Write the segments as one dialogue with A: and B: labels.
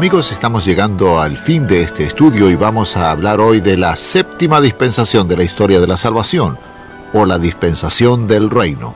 A: Amigos, estamos llegando al fin de este estudio y vamos a hablar hoy de la séptima dispensación de la historia de la salvación, o la dispensación del reino.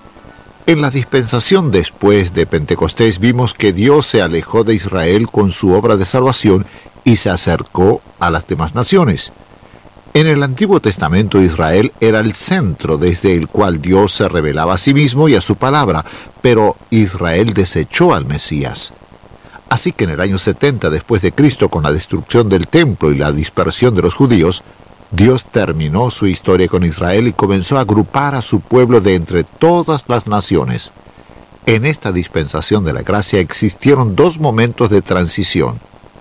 A: En la dispensación después de Pentecostés vimos que Dios se alejó de Israel con su obra de salvación y se acercó a las demás naciones. En el Antiguo Testamento Israel era el centro desde el cual Dios se revelaba a sí mismo y a su palabra, pero Israel desechó al Mesías. Así que en el año 70 después de Cristo, con la destrucción del templo y la dispersión de los judíos, Dios terminó su historia con Israel y comenzó a agrupar a su pueblo de entre todas las naciones. En esta dispensación de la gracia existieron dos momentos de transición,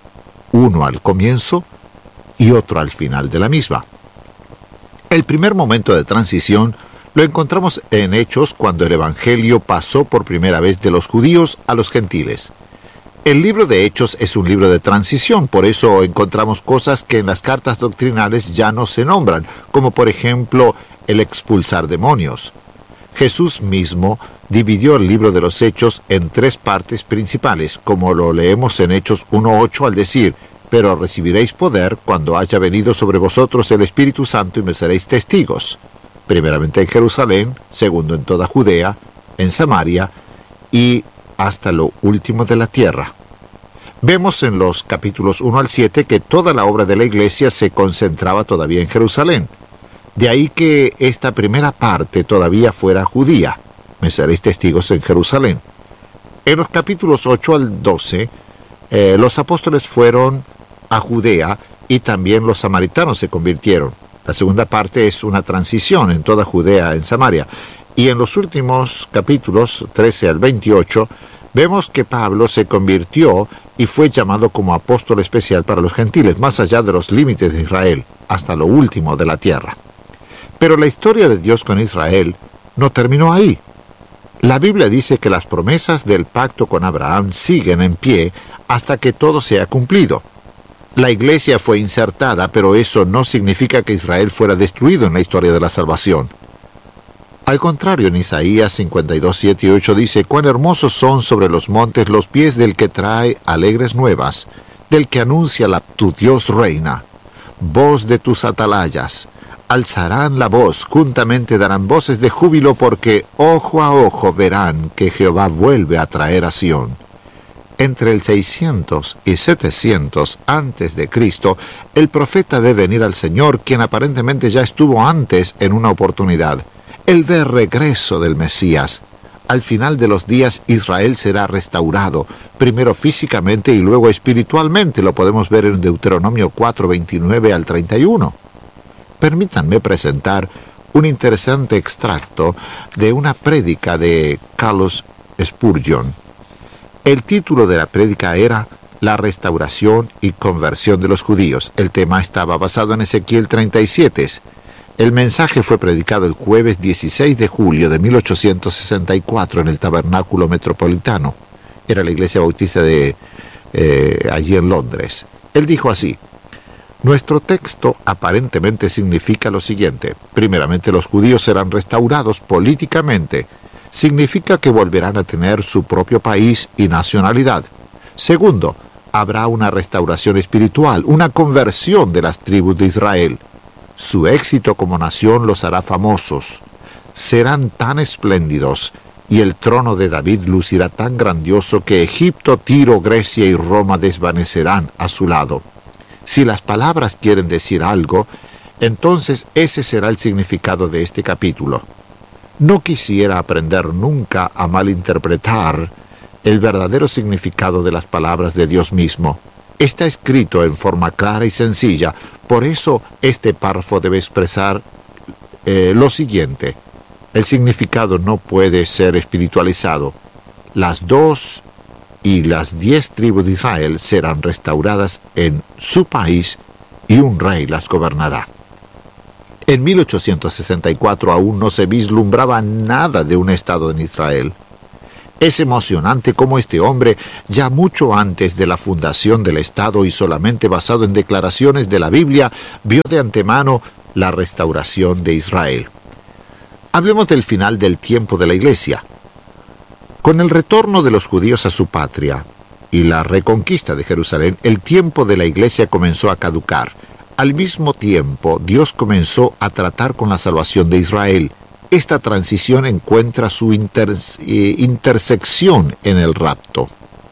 A: uno al comienzo y otro al final de la misma. El primer momento de transición lo encontramos en Hechos, cuando el Evangelio pasó por primera vez de los judíos a los gentiles. El libro de Hechos es un libro de transición, por eso encontramos cosas que en las cartas doctrinales ya no se nombran, como por ejemplo el expulsar demonios. Jesús mismo dividió el libro de los Hechos en tres partes principales, como lo leemos en Hechos 1:8 al decir: «Pero recibiréis poder cuando haya venido sobre vosotros el Espíritu Santo y me seréis testigos, primeramente en Jerusalén, segundo en toda Judea, en Samaria y hasta lo último de la tierra». Vemos en los capítulos 1 al 7 que toda la obra de la iglesia se concentraba todavía en Jerusalén. De ahí que esta primera parte todavía fuera judía: «Me seréis testigos en Jerusalén». En los capítulos 8 al 12, los apóstoles fueron a Judea y también los samaritanos se convirtieron. La segunda parte es una transición en toda Judea, en Samaria. Y en los últimos capítulos 13 al 28, vemos que Pablo se convirtió y fue llamado como apóstol especial para los gentiles, más allá de los límites de Israel, hasta lo último de la tierra. Pero la historia de Dios con Israel no terminó ahí. La Biblia dice que las promesas del pacto con Abraham siguen en pie hasta que todo sea cumplido. La iglesia fue insertada, pero eso no significa que Israel fuera destruido en la historia de la salvación. Al contrario, en Isaías 52, 7 y 8 dice: «Cuán hermosos son sobre los montes los pies del que trae alegres nuevas, del que anuncia tu Dios reina. Voz de tus atalayas, alzarán la voz, juntamente darán voces de júbilo, porque ojo a ojo verán que Jehová vuelve a traer a Sión». Entre el 600 y 700 antes de Cristo, el profeta ve venir al Señor, quien aparentemente ya estuvo antes en una oportunidad. Él ve el regreso del Mesías. Al final de los días, Israel será restaurado, primero físicamente y luego espiritualmente. Lo podemos ver en Deuteronomio 4, 29 al 31. Permítanme presentar un interesante extracto de una prédica de Charles Spurgeon. El título de la prédica era «La restauración y conversión de los judíos». El tema estaba basado en Ezequiel 37. El mensaje fue predicado el jueves 16 de julio de 1864 en el Tabernáculo Metropolitano. Era la iglesia bautista de allí en Londres. Él dijo así: «Nuestro texto aparentemente significa lo siguiente. Primeramente, los judíos serán restaurados políticamente. Significa que volverán a tener su propio país y nacionalidad. Segundo, habrá una restauración espiritual, una conversión de las tribus de Israel. Su éxito como nación los hará famosos. Serán tan espléndidos, y el trono de David lucirá tan grandioso que Egipto, Tiro, Grecia y Roma desvanecerán a su lado. Si las palabras quieren decir algo, entonces ese será el significado de este capítulo. No quisiera aprender nunca a malinterpretar el verdadero significado de las palabras de Dios mismo. Está escrito en forma clara y sencilla, por eso este párrafo debe expresar lo siguiente. El significado no puede ser espiritualizado. Las 2 y las 10 tribus de Israel serán restauradas en su país y un rey las gobernará». En 1864 aún no se vislumbraba nada de un Estado en Israel. Es emocionante cómo este hombre, ya mucho antes de la fundación del Estado y solamente basado en declaraciones de la Biblia, vio de antemano la restauración de Israel. Hablemos del final del tiempo de la Iglesia. Con el retorno de los judíos a su patria, y la reconquista de Jerusalén, el tiempo de la iglesia comenzó a caducar. Al mismo tiempo, Dios comenzó a tratar con la salvación de Israel. Esta transición encuentra su intersección en el rapto.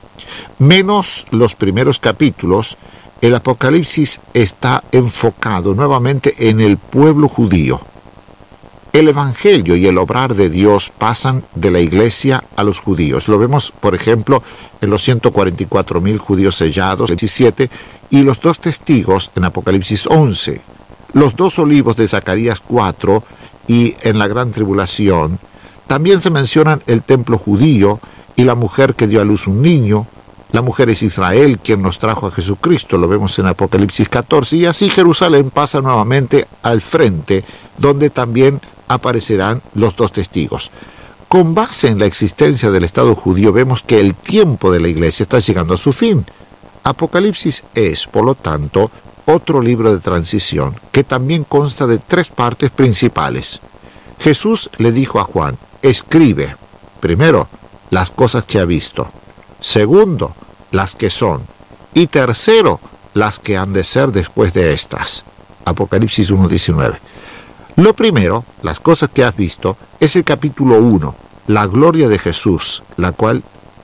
A: Menos los primeros capítulos, el Apocalipsis está enfocado nuevamente en el pueblo judío. El Evangelio y el obrar de Dios pasan de la iglesia a los judíos. Lo vemos, por ejemplo, en los 144,000 judíos sellados, 17, y los 2 testigos en Apocalipsis 11. Los 2 olivos de Zacarías 4 y en la gran tribulación. También se mencionan el templo judío y la mujer que dio a luz un niño. La mujer es Israel, quien nos trajo a Jesucristo, lo vemos en Apocalipsis 14, y así Jerusalén pasa nuevamente al frente, donde también aparecerán los 2 testigos. Con base en la existencia del Estado judío, vemos que el tiempo de la iglesia está llegando a su fin. Apocalipsis es, por lo tanto, otro libro de transición, que también consta de 3 partes principales. Jesús le dijo a Juan: escribe, primero, las cosas que ha visto; segundo, las que son; y tercero, las que han de ser después de estas. Apocalipsis 1:19. Lo primero, las cosas que has visto, es el capítulo 1, la gloria de Jesús, la cual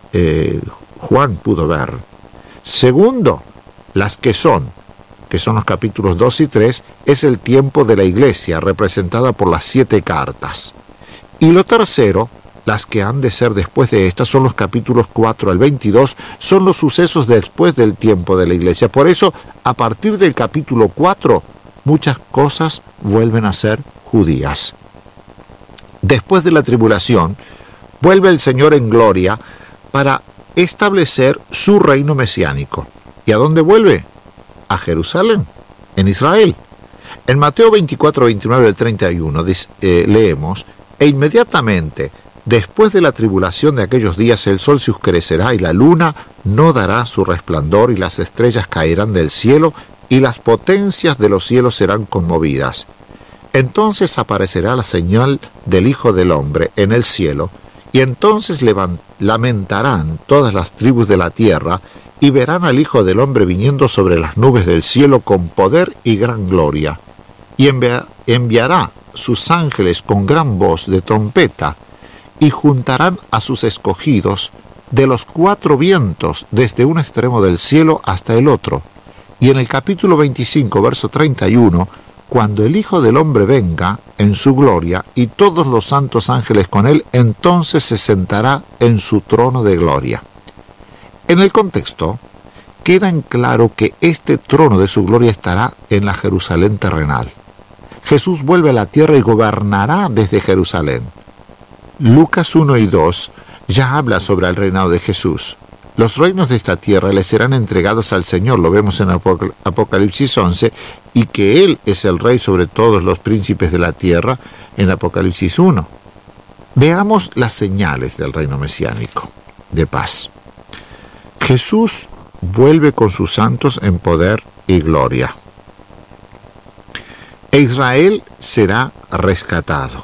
A: Juan pudo ver. Segundo, las que son los capítulos 2 y 3, es el tiempo de la iglesia, representada por las 7 cartas. Y lo tercero, las que han de ser después de estas, son los capítulos 4 al 22, son los sucesos después del tiempo de la iglesia. Por eso, a partir del capítulo 4, muchas cosas vuelven a ser judías. Después de la tribulación, vuelve el Señor en gloria para establecer su reino mesiánico. ¿Y a dónde vuelve? A Jerusalén, en Israel. En Mateo 24, 29 al 31 leemos: e inmediatamente después de la tribulación de aquellos días, el sol se oscurecerá y la luna no dará su resplandor, y las estrellas caerán del cielo, y las potencias de los cielos serán conmovidas. Entonces aparecerá la señal del Hijo del Hombre en el cielo, y entonces lamentarán todas las tribus de la tierra, y verán al Hijo del Hombre viniendo sobre las nubes del cielo con poder y gran gloria. Y enviará sus ángeles con gran voz de trompeta, y juntarán a sus escogidos de los 4 vientos, desde un extremo del cielo hasta el otro. Y en el capítulo 25, verso 31, cuando el Hijo del Hombre venga en su gloria, y todos los santos ángeles con él, entonces se sentará en su trono de gloria. En el contexto, queda en claro que este trono de su gloria estará en la Jerusalén terrenal. Jesús vuelve a la tierra y gobernará desde Jerusalén. Lucas 1 y 2 ya habla sobre el reinado de Jesús. Los reinos de esta tierra le serán entregados al Señor, lo vemos en Apocalipsis 11, y que Él es el rey sobre todos los príncipes de la tierra, en Apocalipsis 1. Veamos las señales del reino mesiánico de paz. Jesús vuelve con sus santos en poder y gloria. E Israel será rescatado.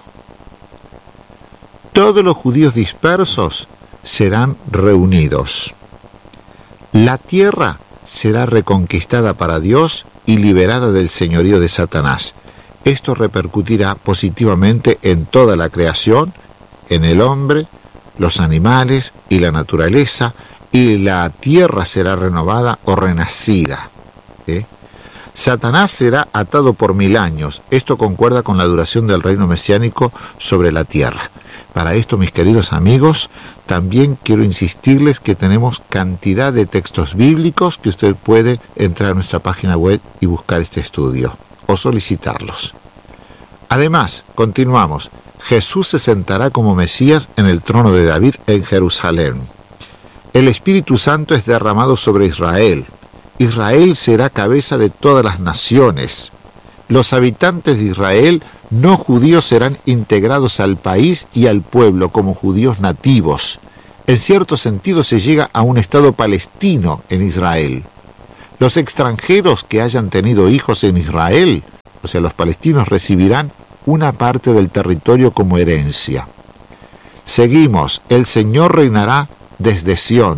A: Todos los judíos dispersos serán reunidos. La tierra será reconquistada para Dios y liberada del señorío de Satanás. Esto repercutirá positivamente en toda la creación, en el hombre, los animales y la naturaleza, y la tierra será renovada o renacida. Satanás será atado por 1000 años. Esto concuerda con la duración del reino mesiánico sobre la tierra. Para esto, mis queridos amigos, también quiero insistirles que tenemos cantidad de textos bíblicos que usted puede entrar a nuestra página web y buscar este estudio o solicitarlos. Además, continuamos. Jesús se sentará como Mesías en el trono de David en Jerusalén. El Espíritu Santo es derramado sobre Israel. Israel será cabeza de todas las naciones. Los habitantes de Israel no judíos serán integrados al país y al pueblo como judíos nativos. En cierto sentido se llega a un Estado palestino en Israel. Los extranjeros que hayan tenido hijos en Israel, o sea, los palestinos, recibirán una parte del territorio como herencia. Seguimos, el Señor reinará desde Sión,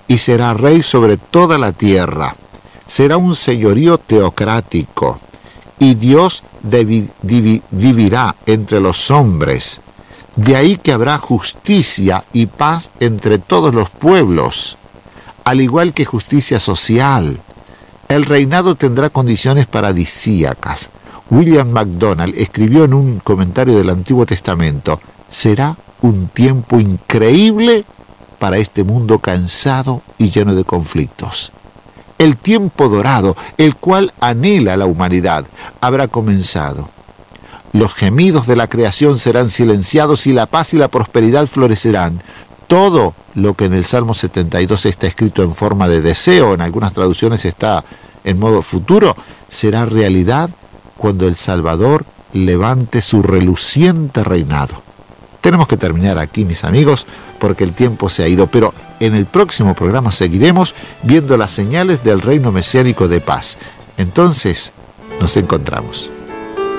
A: y será rey sobre toda la tierra. Será un señorío teocrático, y Dios vivirá entre los hombres. De ahí que habrá justicia y paz entre todos los pueblos, al igual que justicia social. El reinado tendrá condiciones paradisíacas. William MacDonald escribió en un comentario del Antiguo Testamento: será un tiempo increíble para este mundo cansado y lleno de conflictos. El tiempo dorado, el cual anhela la humanidad, habrá comenzado. Los gemidos de la creación serán silenciados y la paz y la prosperidad florecerán. Todo lo que en el Salmo 72 está escrito en forma de deseo, en algunas traducciones está en modo futuro, será realidad cuando el Salvador levante su reluciente reinado. Tenemos que terminar aquí, mis amigos, porque el tiempo se ha ido, pero en el próximo programa seguiremos viendo las señales del reino mesiánico de paz. Entonces, nos encontramos.